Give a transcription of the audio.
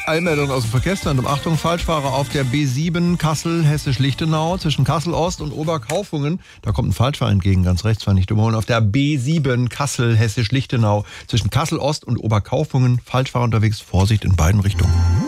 Eilmeldung aus dem Verkehrsstand. Achtung, Falschfahrer auf der B7 Kassel, Hessisch-Lichtenau zwischen Kassel-Ost und Oberkaufungen. Da kommt ein Falschfahrer entgegen, ganz rechts, war nicht überholen. Auf der B7 Kassel, Hessisch-Lichtenau zwischen Kassel-Ost und Oberkaufungen. Falschfahrer unterwegs, Vorsicht in beiden Richtungen.